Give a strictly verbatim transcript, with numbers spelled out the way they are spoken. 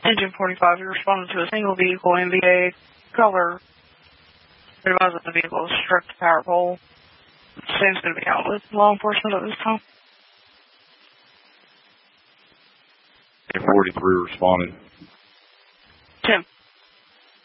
Engine forty-five, you responded to a single vehicle N V A color. Advised that the vehicle has struck the power pole. Seems going to be out with law enforcement at this time. forty-three responding.